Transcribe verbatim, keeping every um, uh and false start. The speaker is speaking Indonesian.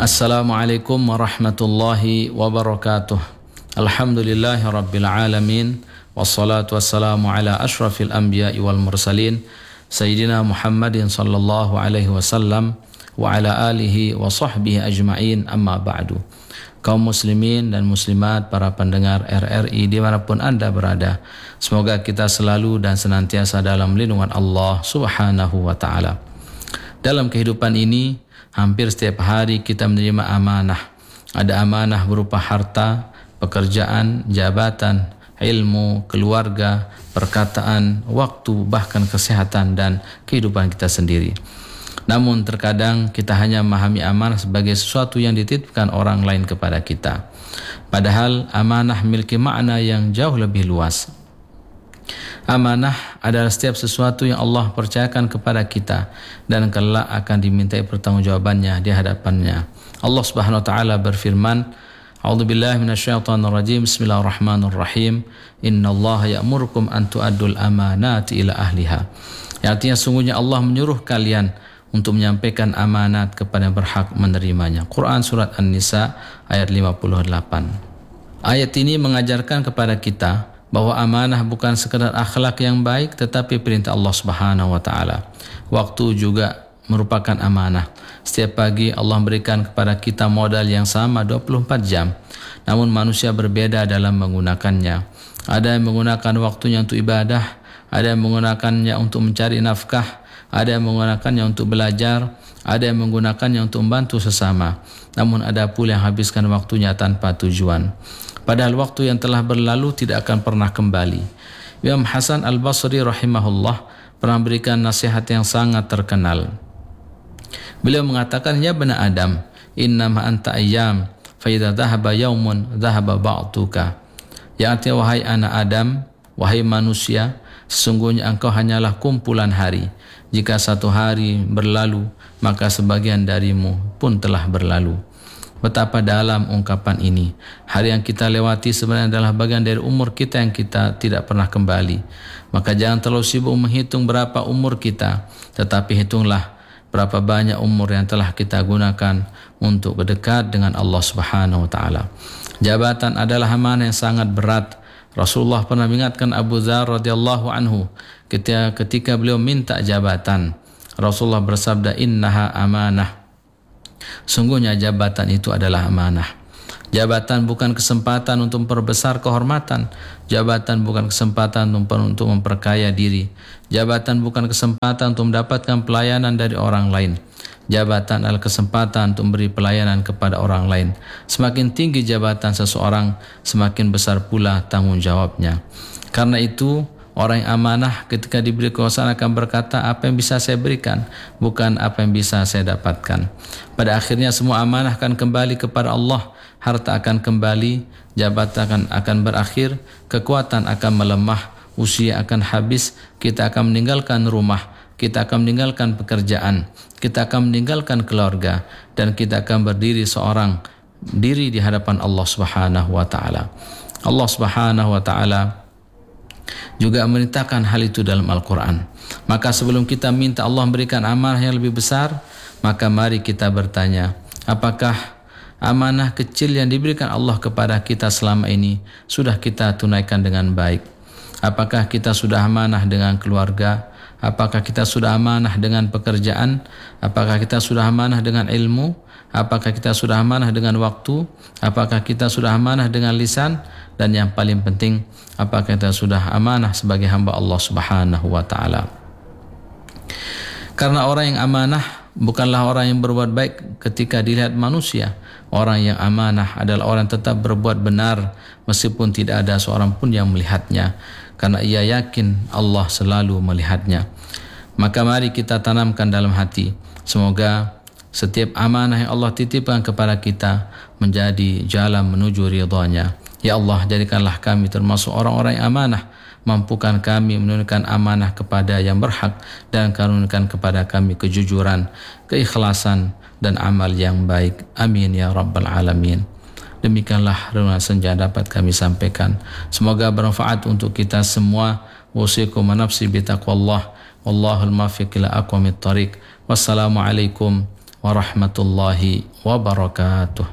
Assalamualaikum warahmatullahi wabarakatuh. Alhamdulillahi rabbil alamin. Wassalatu wassalamu ala ashrafil anbiya'i wal mursalin Sayyidina Muhammadin sallallahu alaihi wasallam wa ala alihi wa sahbihi ajma'in, amma ba'du. Kaum muslimin dan muslimat, para pendengar R R I dimanapun Anda berada, semoga kita selalu dan senantiasa dalam lindungan Allah subhanahu wa ta'ala. Dalam kehidupan ini, hampir setiap hari kita menerima amanah. Ada amanah berupa harta, pekerjaan, jabatan, ilmu, keluarga, perkataan, waktu, bahkan kesehatan dan kehidupan kita sendiri. Namun terkadang kita hanya memahami amanah sebagai sesuatu yang dititipkan orang lain kepada kita. Padahal amanah memiliki makna yang jauh lebih luas. Amanah adalah setiap sesuatu yang Allah percayakan kepada kita dan kelak akan dimintai pertanggungjawabannya di hadapannya. Allah Subhanahu wa taala berfirman, A'udzubillahi minasyaitonir rajim. Bismillahirrahmanirrahim. Innallaha ya'murukum an tu'addul amanati ila ahliha. Yang artinya sungguhnya Allah menyuruh kalian untuk menyampaikan amanat kepada yang berhak menerimanya. Quran surat An-Nisa ayat lima puluh delapan. Ayat ini mengajarkan kepada kita bahwa amanah bukan sekadar akhlak yang baik, tetapi perintah Allah Subhanahu wa taala. Waktu juga merupakan amanah. Setiap pagi Allah berikan kepada kita modal yang sama dua puluh empat jam. Namun manusia berbeda dalam menggunakannya. Ada yang menggunakan waktunya untuk ibadah, ada yang menggunakannya untuk mencari nafkah, ada yang menggunakannya untuk belajar, ada yang menggunakannya untuk membantu sesama. Namun ada pula yang habiskan waktunya tanpa tujuan. Padahal waktu yang telah berlalu tidak akan pernah kembali. Imam Hasan Al-Basri rahimahullah pernah berikan nasihat yang sangat terkenal. Beliau mengatakan, ya bani Adam, innama anta ayyam, fa idza dhahaba yaumun dhahaba ba'duka. Yang artinya, wahai anak Adam, wahai manusia, sesungguhnya engkau hanyalah kumpulan hari. Jika satu hari berlalu, maka sebagian darimu pun telah berlalu. Betapa dalam ungkapan ini. Hari yang kita lewati sebenarnya adalah bagian dari umur kita yang kita tidak pernah kembali. Maka jangan terlalu sibuk menghitung berapa umur kita, tetapi hitunglah berapa banyak umur yang telah kita gunakan untuk berdekat dengan Allah Subhanahu wa taala. Jabatan adalah amanah yang sangat berat. Rasulullah pernah mengingatkan Abu Dzar radhiyallahu anhu ketika ketika beliau minta jabatan. Rasulullah bersabda, innaha amanah. Sungguhnya jabatan itu adalah amanah. Jabatan bukan kesempatan untuk memperbesar kehormatan. Jabatan bukan kesempatan untuk memperkaya diri. Jabatan bukan kesempatan untuk mendapatkan pelayanan dari orang lain. Jabatan adalah kesempatan untuk memberi pelayanan kepada orang lain. Semakin tinggi jabatan seseorang, semakin besar pula tanggung jawabnya. Karena itu, orang yang amanah ketika diberi kekuasaan akan berkata, apa yang bisa saya berikan, bukan apa yang bisa saya dapatkan. Pada akhirnya semua amanah akan kembali kepada Allah. Harta akan kembali, jabatan akan, akan berakhir, kekuatan akan melemah, usia akan habis, kita akan meninggalkan rumah, kita akan meninggalkan pekerjaan, kita akan meninggalkan keluarga, dan kita akan berdiri seorang diri di hadapan Allah Subhanahu wa taala. Allah Subhanahu wa taala juga memerintahkan hal itu dalam Al-Quran. Maka sebelum kita minta Allah memberikan amanah yang lebih besar, maka mari kita bertanya, apakah amanah kecil yang diberikan Allah kepada kita selama ini sudah kita tunaikan dengan baik? Apakah kita sudah amanah dengan keluarga? Apakah kita sudah amanah dengan pekerjaan? Apakah kita sudah amanah dengan ilmu? Apakah kita sudah amanah dengan waktu? Apakah kita sudah amanah dengan lisan? Dan yang paling penting, apakah kita sudah amanah sebagai hamba Allah Subhanahu wa taala? Karena orang yang amanah bukanlah orang yang berbuat baik ketika dilihat manusia. Orang yang amanah adalah orang yang tetap berbuat benar meskipun tidak ada seorang pun yang melihatnya, karena ia yakin Allah selalu melihatnya. Maka mari kita tanamkan dalam hati, semoga setiap amanah yang Allah titipkan kepada kita menjadi jalan menuju ridha-Nya. Ya Allah, jadikanlah kami termasuk orang-orang yang amanah. Mampukan kami menunaikan amanah kepada yang berhak, dan karuniakan kepada kami kejujuran, keikhlasan, dan amal yang baik. Amin ya rabbal alamin. Demikianlah renungan senja dapat kami sampaikan. Semoga bermanfaat untuk kita semua. Wasikum nafsi bitaqwallah. Wallahul muwaffiq ila aqwamit thariq. Wassalamualaikum warahmatullahi wabarakatuh.